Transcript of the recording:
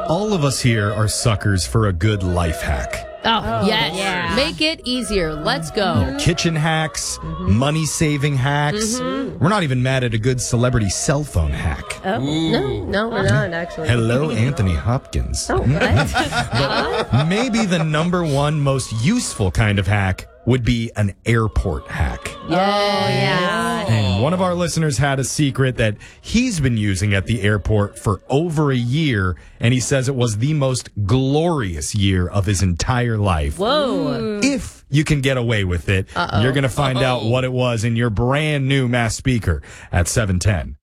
All of us here are suckers for a good life hack. Oh, yes. yeah. Make it easier. Let's go. Kitchen hacks, money-saving hacks. We're not even mad at a good celebrity cell phone hack. Oh, no, we're not, actually. Hello, Anthony Hopkins. Oh, But maybe the number one most useful kind of hack would be an airport hack. yeah. And one of our listeners had a secret that he's been using at the airport for over a year, and he says it was the most glorious year of his entire life. Whoa. If you can get away with it, you're going to find out what it was in your brand new Mass Speaker at 710.